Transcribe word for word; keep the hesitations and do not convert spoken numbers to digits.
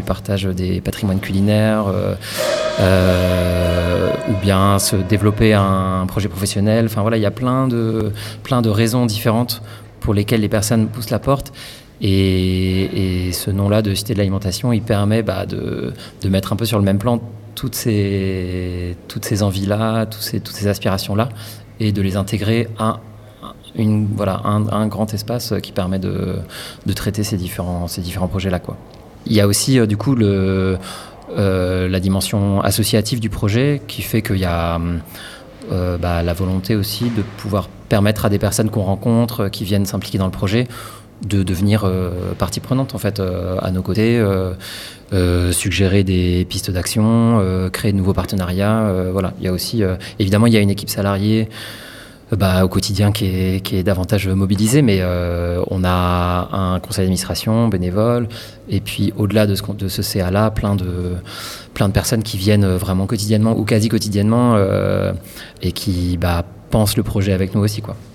partage des patrimoines culinaires, euh, euh, ou bien se développer un projet professionnel. Enfin voilà, il y a plein de, plein de raisons différentes pour lesquelles les personnes poussent la porte. Et, et ce nom-là de Cité de l'Alimentation, il permet bah, de, de mettre un peu sur le même plan toutes ces, toutes ces envies-là, toutes ces, toutes ces aspirations-là, et de les intégrer à une, voilà, un, un grand espace qui permet de, de traiter ces différents, ces différents projets-là, quoi. Il y a aussi euh, du coup le, euh, la dimension associative du projet qui fait qu'il y a euh, bah, la volonté aussi de pouvoir permettre à des personnes qu'on rencontre, qui viennent s'impliquer dans le projet, de devenir euh, partie prenante en fait euh, à nos côtés, euh, euh, suggérer des pistes d'action, euh, créer de nouveaux partenariats. Euh, voilà, il y a aussi euh, évidemment il y a une équipe salariée euh, bah, au quotidien qui est, qui est davantage mobilisée, mais euh, on a un conseil d'administration bénévole et puis au-delà de ce, de ce C A là, plein de plein de personnes qui viennent vraiment quotidiennement ou quasi quotidiennement euh, et qui bah, pensent le projet avec nous aussi, quoi.